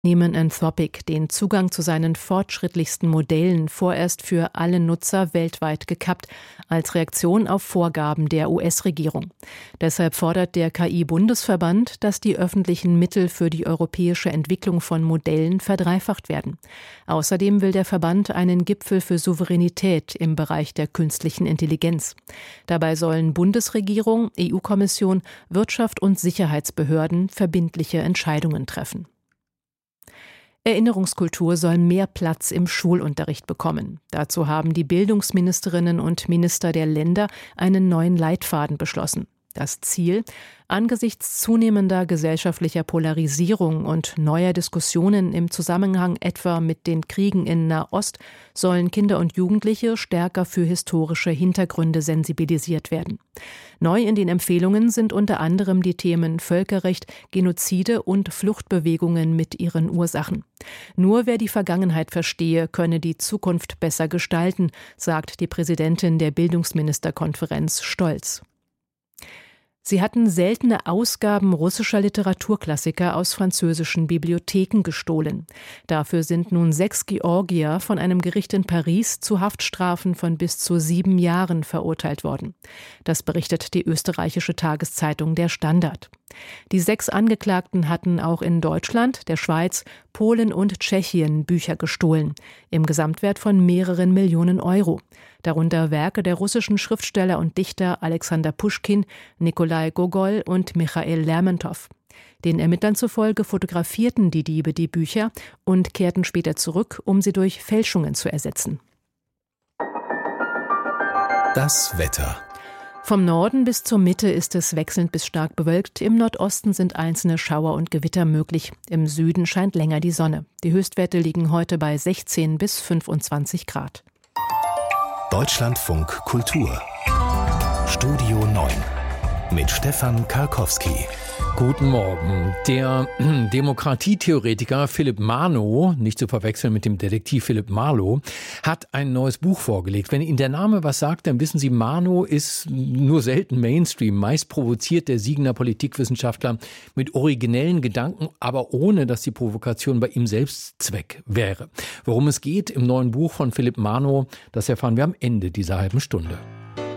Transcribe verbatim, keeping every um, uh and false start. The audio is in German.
Nehmen Anthropic den Zugang zu seinen fortschrittlichsten Modellen vorerst für alle Nutzer weltweit gekappt, als Reaktion auf Vorgaben der U S-Regierung. Deshalb fordert der K I-Bundesverband, dass die öffentlichen Mittel für die europäische Entwicklung von Modellen verdreifacht werden. Außerdem will der Verband einen Gipfel für Souveränität im Bereich der künstlichen Intelligenz. Dabei sollen Bundesregierung, E U-Kommission, Wirtschaft und Sicherheitsbehörden verbindliche Entscheidungen treffen. Erinnerungskultur soll mehr Platz im Schulunterricht bekommen. Dazu haben die Bildungsministerinnen und Minister der Länder einen neuen Leitfaden beschlossen. Das Ziel: Angesichts zunehmender gesellschaftlicher Polarisierung und neuer Diskussionen im Zusammenhang etwa mit den Kriegen in Nahost sollen Kinder und Jugendliche stärker für historische Hintergründe sensibilisiert werden. Neu in den Empfehlungen sind unter anderem die Themen Völkerrecht, Genozide und Fluchtbewegungen mit ihren Ursachen. Nur wer die Vergangenheit verstehe, könne die Zukunft besser gestalten, sagt die Präsidentin der Bildungsministerkonferenz stolz. Sie hatten seltene Ausgaben russischer Literaturklassiker aus französischen Bibliotheken gestohlen. Dafür sind nun sechs Georgier von einem Gericht in Paris zu Haftstrafen von bis zu sieben Jahren verurteilt worden. Das berichtet die österreichische Tageszeitung Der Standard. Die sechs Angeklagten hatten auch in Deutschland, der Schweiz, Polen und Tschechien Bücher gestohlen, im Gesamtwert von mehreren Millionen Euro. Darunter Werke der russischen Schriftsteller und Dichter Alexander Puschkin, Nikolai Gogol und Michail Lermontow. Den Ermittlern zufolge fotografierten die Diebe die Bücher und kehrten später zurück, um sie durch Fälschungen zu ersetzen. Das Wetter. Vom Norden bis zur Mitte ist es wechselnd bis stark bewölkt. Im Nordosten sind einzelne Schauer und Gewitter möglich. Im Süden scheint länger die Sonne. Die Höchstwerte liegen heute bei sechzehn bis fünfundzwanzig Grad. Deutschlandfunk Kultur. Studio neun mit Stefan Karkowski. Guten Morgen. Der Demokratietheoretiker Philipp Mano, nicht zu verwechseln mit dem Detektiv Philipp Marlowe, hat ein neues Buch vorgelegt. Wenn Ihnen der Name was sagt, dann wissen Sie, Mano ist nur selten Mainstream. Meist provoziert der Siegner Politikwissenschaftler mit originellen Gedanken, aber ohne, dass die Provokation bei ihm selbst Zweck wäre. Worum es geht im neuen Buch von Philipp Mano, das erfahren wir am Ende dieser halben Stunde.